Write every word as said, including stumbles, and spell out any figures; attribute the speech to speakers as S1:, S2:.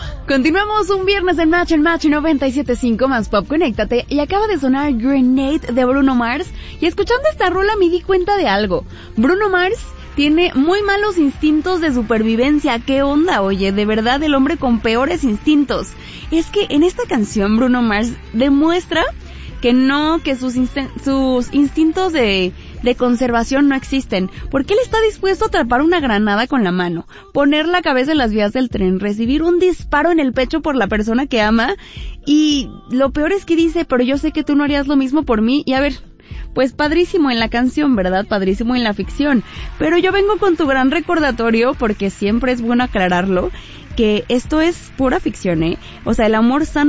S1: Continuamos un viernes en Match en Match noventa y siete punto cinco más Pop, conéctate. Y acaba de sonar Grenade de Bruno Mars. Y escuchando esta rola me di cuenta de algo. Bruno Mars tiene muy malos instintos de supervivencia. ¿Qué onda? Oye, de verdad el hombre con peores instintos. Es que en esta canción Bruno Mars demuestra que no, que sus, inst- sus instintos de, de conservación no existen, porque él está dispuesto a atrapar una granada con la mano, poner la cabeza en las vías del tren, recibir un disparo en el pecho por la persona que ama, y lo peor es que dice, pero yo sé que tú no harías lo mismo por mí, y a ver, pues padrísimo en la canción, ¿verdad? Padrísimo en la ficción, pero yo vengo con tu gran recordatorio, porque siempre es bueno aclararlo, que esto es pura ficción, ¿eh? O sea, el amor sano